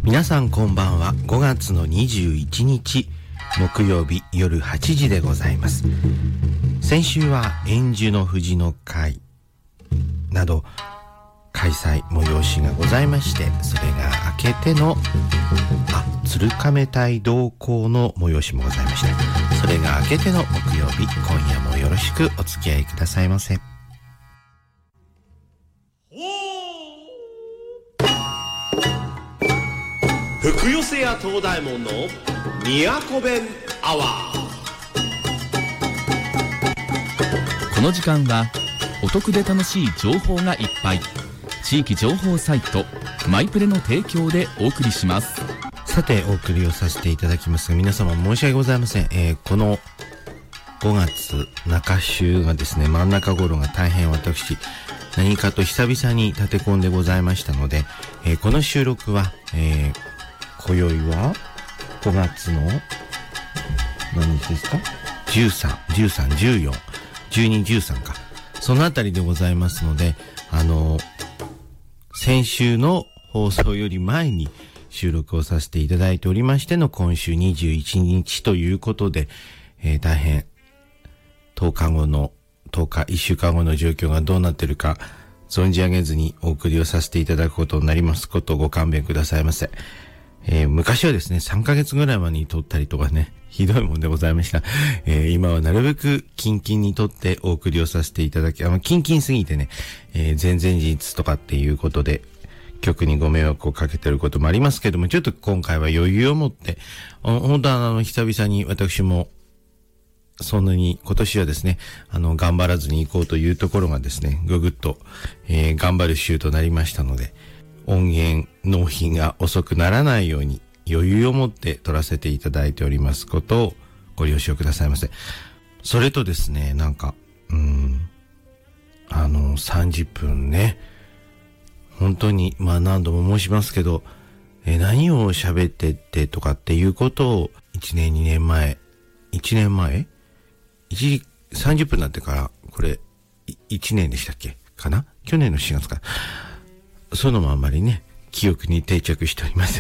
皆さんこんばんは。5月の21日木曜日夜8時でございます。先週は円寿の富士の会など開催催しがございまして、それが明けての鶴亀隊同行の催しもございました。それが明けての木曜日、今夜もよろしくお付き合いくださいませ。 福寄せや東大門の都弁アワー。この時間はお得で楽しい情報がいっぱい、地域情報サイトマイプレの提供でお送りします。 さてお送りをさせていただきますが、皆様申し訳ございません。この5月中週がですね、真ん中頃が大変私何かと久々に立て込んでございましたので、この収録は、今宵は5月の何日ですか、13、13、14、12、13か、そのあたりでございますので、先週の放送より前に収録をさせていただいておりましての今週21日ということで、大変1週間後の状況がどうなっているか存じ上げずにお送りをさせていただくことになりますことをご勘弁くださいませ。昔はですね、3ヶ月ぐらい前に撮ったりとかね、ひどいもんでございました。今はなるべくキンキンに撮ってお送りをさせていただき、キンキンすぎてね、前々日とかっていうことで、局にご迷惑をかけてることもありますけども、ちょっと今回は余裕を持って、本当は久々に私も、そんなに今年はですね、頑張らずに行こうというところがですね、ぐぐっと、頑張る週となりましたので、音源納品が遅くならないように余裕を持って撮らせていただいておりますことをご了承くださいませ。それとですね、30分ね、本当に何度も申しますけど、何を喋ってってとかっていうことを1年2年前30分になってから、これ1年でしたっけかな、去年の4月か、そういうのもあんまりね記憶に定着しておりません。